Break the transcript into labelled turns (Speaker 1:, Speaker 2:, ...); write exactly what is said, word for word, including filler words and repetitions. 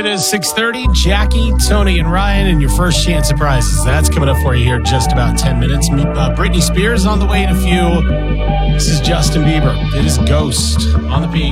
Speaker 1: It is six thirty. Jackie, Tony, and Ryan, and your first chance at prizes. That's coming up for you here in just about ten minutes. Uh, Britney Spears on the way in a few. This is Justin Bieber. It is Ghost on the Peak.